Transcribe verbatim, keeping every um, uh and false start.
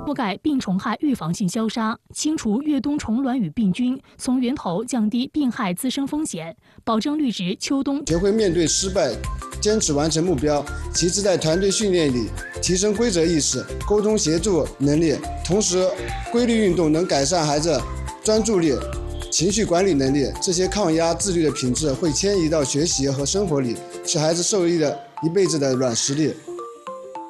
覆盖病虫害预防性消杀，清除越冬虫卵与病菌，从源头降低病害滋生风险，保证绿植秋冬。 学会面对失败，坚持完成目标。其次，在团队训练里提升规则意识、沟通协作能力，同时规律运动能改善孩子专注力、情绪管理能力。这些抗压自律的品质会迁移到学习和生活里，是孩子受益的一辈子的软实力。